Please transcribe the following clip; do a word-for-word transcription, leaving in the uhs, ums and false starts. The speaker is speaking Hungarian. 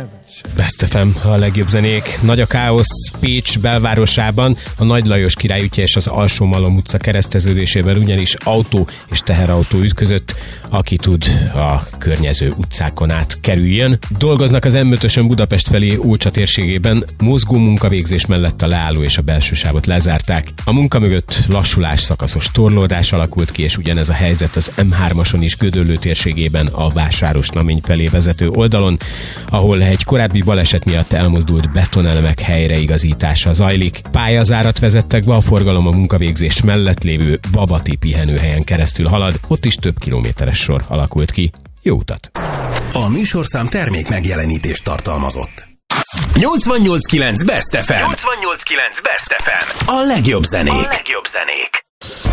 Best ef em, a legjobb zenék. Nagy a káosz Pécs belvárosában, a Nagy Lajos Király útja és az Alsó Malom utca kereszteződésében ugyanis autó és teherautó ütközött, aki tud a környező utcákon át kerüljön. Dolgoznak az em ötösön Budapest felé Ócsa térségében, mozgó munkavégzés mellett a leálló és a belső sávot lezárták. A munka mögött lassulás, szakaszos torlódás alakult ki, és ugyanez a helyzet az em hármason is Gödöllő térségében a Vásárosnamény felé vezető oldalon, ahol egy korábbi baleset miatt elmozdult betonelemek helyreigazítása zajlik. Pályazárat vezettek be, a forgalom a munkavégzés mellett lévő Babati pihenőhelyen keresztül halad, ott is több kilométeres sor alakult ki. Jó utat! A műsorszám termék megjelenítést tartalmazott. nyolcvannyolc kilenc Best ef em. nyolcvannyolc kilenc Best ef em. A legjobb zenék. A legjobb zenék.